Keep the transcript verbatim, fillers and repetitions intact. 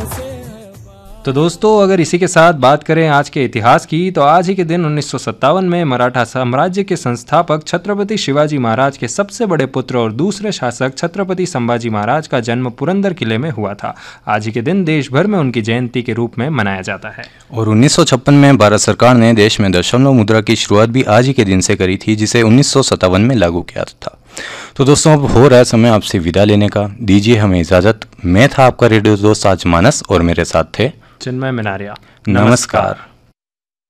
तो दोस्तों, अगर इसी के साथ बात करें आज के इतिहास की, तो आज ही के दिन उन्नीस सौ सत्तावन में मराठा साम्राज्य के संस्थापक छत्रपति शिवाजी महाराज के सबसे बड़े पुत्र और दूसरे शासक छत्रपति संभाजी महाराज का जन्म पुरंदर किले में हुआ था। आज ही के दिन देश भर में उनकी जयंती के रूप में मनाया जाता है। और उन्नीस सौ छप्पन में भारत सरकार ने देश में दशमलव मुद्रा की शुरुआत भी आज ही के दिन से करी थी, जिसे उन्नीस सौ सत्तावन में लागू किया था। तो दोस्तों, अब हो रहा है समय आपसे विदा लेने का। दीजिए हमें इजाजत। मैं था आपका रेडियो दोस्त आज मानस, और मेरे साथ थे चिन्मय मिनारिया। नमस्कार।